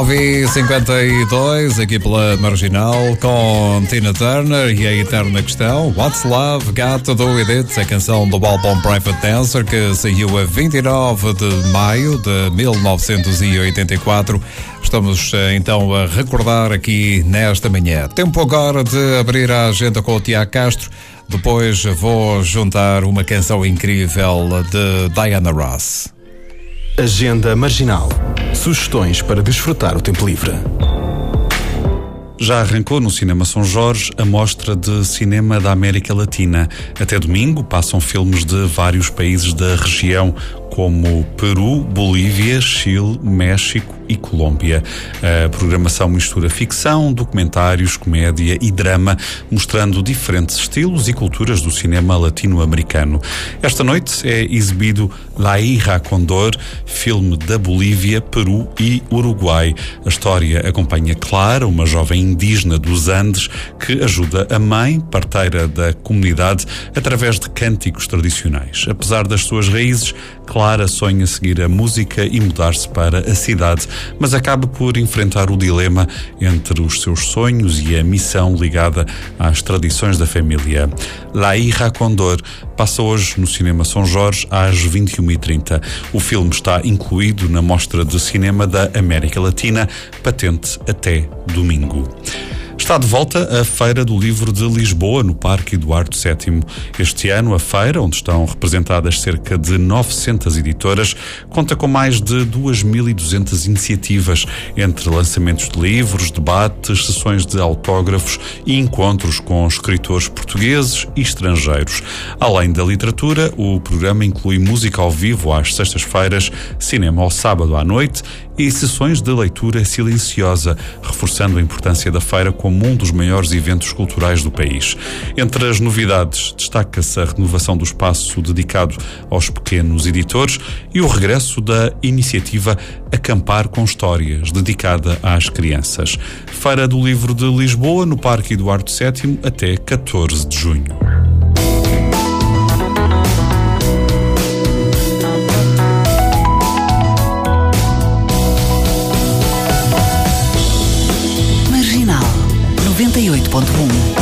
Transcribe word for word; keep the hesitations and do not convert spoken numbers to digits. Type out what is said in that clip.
nove e cinquenta e dois, aqui pela Marginal, com Tina Turner e a eterna questão What's Love Got to Do With It, a canção do álbum Private Dancer, que saiu a vinte e nove de maio de mil novecentos e oitenta e quatro. Estamos então a recordar aqui nesta manhã. Tempo agora de abrir a agenda com o Tiago Castro. Depois vou juntar uma canção incrível de Diana Ross. Agenda Marginal. Sugestões para desfrutar o tempo livre. Já arrancou no Cinema São Jorge a mostra de cinema da América Latina. Até domingo passam filmes de vários países da região, como Peru, Bolívia, Chile, México e Colômbia. A programação mistura ficção, documentários, comédia e drama, mostrando diferentes estilos e culturas do cinema latino-americano. Esta noite é exibido La Hija Condor, filme da Bolívia, Peru e Uruguai. A história acompanha Clara, uma jovem indígena dos Andes, que ajuda a mãe, parteira da comunidade, através de cânticos tradicionais. Apesar das suas raízes, Clara sonha seguir a música e mudar-se para a cidade, mas acaba por enfrentar o dilema entre os seus sonhos e a missão ligada às tradições da família. La Hija Condor passa hoje no Cinema São Jorge às vinte e uma e trinta. O filme está incluído na Mostra de Cinema da América Latina, patente até domingo. Está de volta a Feira do Livro de Lisboa, no Parque Eduardo sétimo. Este ano, a feira, onde estão representadas cerca de novecentas editoras, conta com mais de duas mil e duzentas iniciativas, entre lançamentos de livros, debates, sessões de autógrafos e encontros com escritores portugueses e estrangeiros. Além da literatura, o programa inclui música ao vivo às sextas-feiras, cinema ao sábado à noite e sessões de leitura silenciosa, reforçando a importância da feira como um dos maiores eventos culturais do país. Entre as novidades, destaca-se a renovação do espaço dedicado aos pequenos editores e o regresso da iniciativa Acampar com Histórias, dedicada às crianças. Feira do Livro de Lisboa, no Parque Eduardo sétimo, até catorze de junho.